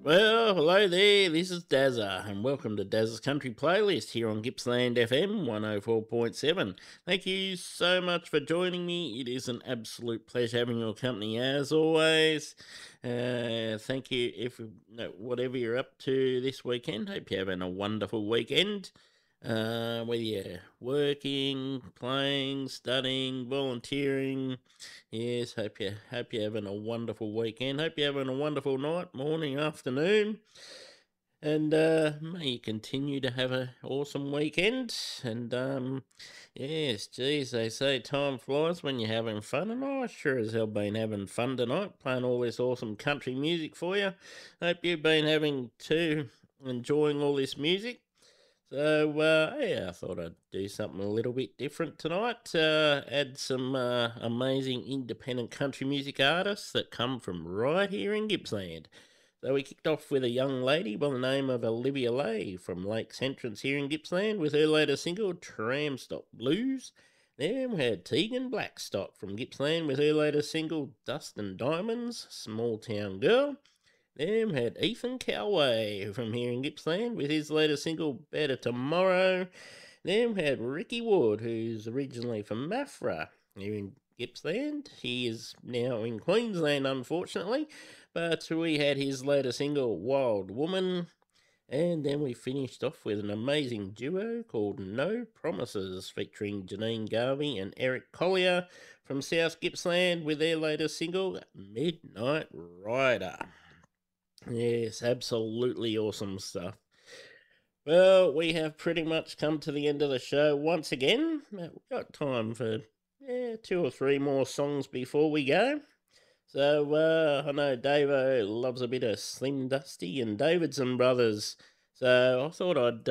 Well, hello there. This is Dazza, and welcome to Dazza's Country Playlist here on Gippsland FM 104.7. Thank you so much for joining me. It is an absolute pleasure having your company as always. Thank you if whatever you're up to this weekend. Hope you're having a wonderful weekend. Whether you're working, playing, studying, volunteering. Yes, hope you're having a wonderful weekend. Hope you're having a wonderful night, morning, afternoon. And may you continue to have an awesome weekend. And yes, geez, they say time flies when you're having fun, and I sure as hell been having fun tonight, playing all this awesome country music for you. Hope you've been having too, enjoying all this music. So, yeah, I thought I'd do something a little bit different tonight. Add some amazing independent country music artists that come from right here in Gippsland. So we kicked off with a young lady by the name of Olivia Lay from Lakes Entrance here in Gippsland with her latest single, Tram Stop Blues. Then we had Tegan Blackstock from Gippsland with her latest single, Dust and Diamonds, Small Town Girl. Then we had Ethan Coway from here in Gippsland with his latest single, Better Tomorrow. Then we had Ricky Wood, who's originally from Maffra here in Gippsland. He is now in Queensland, unfortunately, but we had his latest single, Wild Woman. And then we finished off with an amazing duo called No Promises, featuring Janine Garvey and Eric Collier from South Gippsland with their latest single, Midnight Rider. Yes, absolutely awesome stuff. Well, we have pretty much come to the end of the show once again. We've got time for two or three more songs before we go. So I know Davo loves a bit of Slim Dusty and Davidson Brothers. So I thought I'd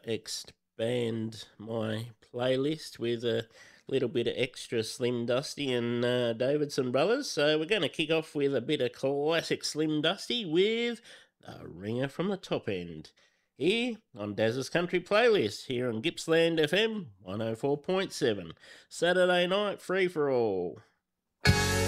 expand my playlist with a little bit of extra Slim Dusty and Davidson Brothers. So we're going to kick off with a bit of classic Slim Dusty with The Ringer from the Top End. Here on Daz's Country Playlist, here on Gippsland FM 104.7. Saturday night free for all.